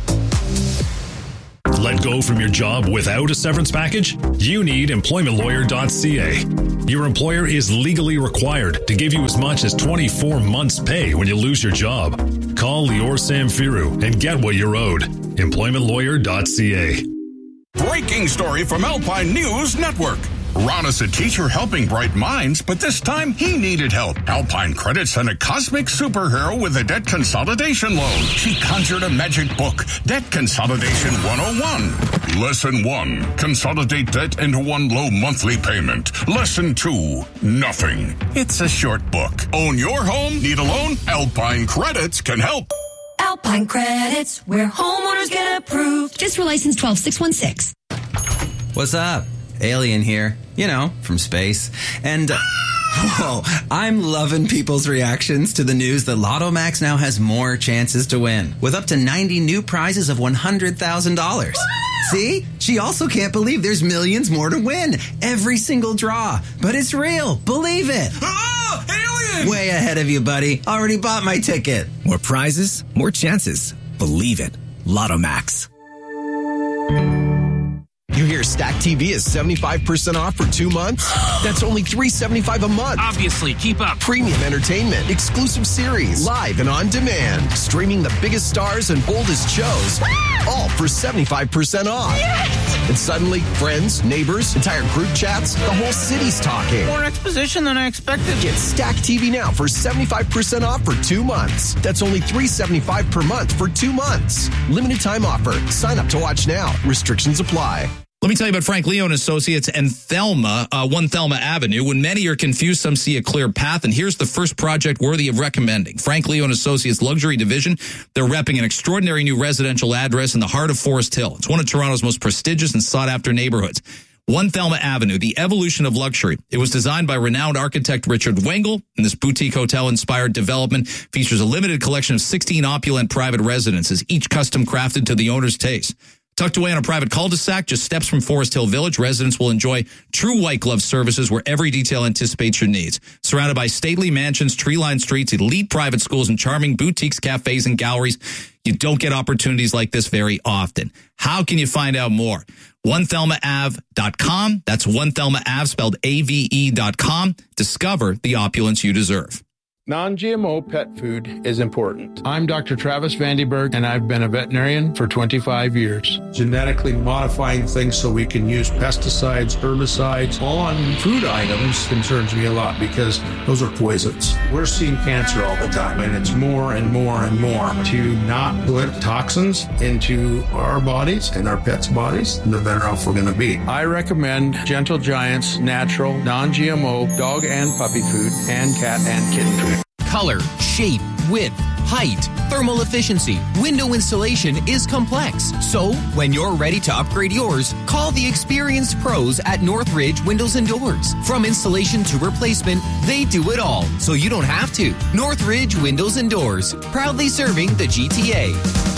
A: Let go from your job without a severance package? You need employment lawyer dot c a. Your employer is legally required to give you as much as twenty-four months' pay when you lose your job. Call Lior Samfiru and get what you're owed. employment lawyer dot c a.
D: Breaking story from Alpine News Network. Ron is a teacher helping bright minds, but this time he needed help. Alpine Credit sent a cosmic superhero with a debt consolidation loan. She conjured a magic book, Debt Consolidation one oh one. Lesson one, consolidate debt into one low monthly payment. Lesson two, nothing. It's a short book. Own your home? Need a loan? Alpine Credits can help.
H: Alpine Credits, where homeowners get approved. Just for license twelve six one six.
W: What's up? Alien here, you know, from space. And, uh, whoa, I'm loving people's reactions to the news that Lotto Max now has more chances to win, with up to ninety new prizes of one hundred thousand dollars. See? She also can't believe there's millions more to win. Every single draw. But it's real. Believe it.
X: Oh, alien!
W: Way ahead of you, buddy. Already bought my ticket.
X: More prizes, more chances. Believe it. Lotto Max.
Y: You hear
B: your Stack T V is seventy-five percent off for two months? That's only three hundred seventy-five dollars a month.
C: Obviously, keep up.
B: Premium entertainment, exclusive series, live and on demand. Streaming the biggest stars and boldest shows. All for seventy-five percent off. Yes! And suddenly, friends, neighbors, entire group chats, the whole city's talking.
C: More exposition than I expected.
B: Get Stack T V now for seventy-five percent off for two months. That's only three hundred seventy-five dollars per month for two months. Limited time offer. Sign up to watch now. Restrictions apply.
E: Let me tell you about Frank Leo and Associates and Thelma, uh, one Thelma Avenue. When many are confused, some see a clear path. And here's the first project worthy of recommending. Frank Leo and Associates Luxury Division. They're repping an extraordinary new residential address in the heart of Forest Hill. It's one of Toronto's most prestigious and sought-after neighborhoods. one Thelma Avenue, the evolution of luxury. It was designed by renowned architect Richard Wengel, and this boutique hotel-inspired development features a limited collection of sixteen opulent private residences, each custom crafted to the owner's taste. Tucked away on a private cul-de-sac, just steps from Forest Hill Village, residents will enjoy true white glove services where every detail anticipates your needs. Surrounded by stately mansions, tree-lined streets, elite private schools, and charming boutiques, cafes, and galleries, you don't get opportunities like this very often. How can you find out more? one thelma ave dot com. That's one Thelma Ave, spelled A V E dot com. Discover the opulence you deserve.
F: Non-G M O pet food is important. I'm Doctor Travis Vandenberg, and I've been a veterinarian for twenty-five years. Genetically modifying things so we can use pesticides, herbicides on food items concerns me a lot because those are poisons. We're seeing cancer all the time, and it's more and more and more. To not put toxins into our bodies and our pets' bodies, the better off we're going to be. I recommend Gentle Giant's natural, non-G M O dog and puppy food and cat and kitten food.
Y: Color, shape, width, height, thermal efficiency, window installation is complex. So, when you're ready to upgrade yours, call the experienced pros at Northridge Windows and Doors. From installation to replacement, they do it all, so you don't have to. Northridge Windows and Doors, proudly serving the G T A.